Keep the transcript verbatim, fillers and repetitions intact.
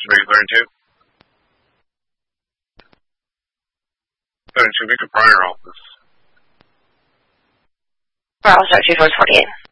three, thirty-two. thirty-two, Victor Pryor office. Bravo, start two towards forty-eight.